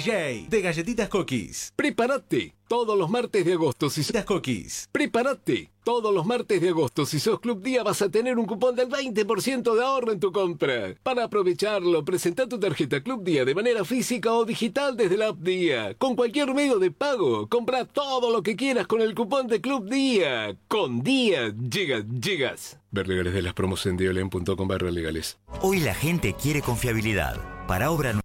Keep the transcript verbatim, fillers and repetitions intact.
J de Galletitas Cookies. Prepárate todos los martes de agosto si Galletitas Cookies. Prepárate todos los martes de agosto si sos Club Día vas a tener un cupón del veinte por ciento de ahorro en tu compra. Para aprovecharlo, presenta tu tarjeta Club Día de manera física o digital desde la app Día. Con cualquier medio de pago, compra todo lo que quieras con el cupón de Club Día. Con Día llegas, llegas. Ver legales de las promos en diolen punto com barra legales. Hoy la gente quiere confiabilidad. Para obra nueva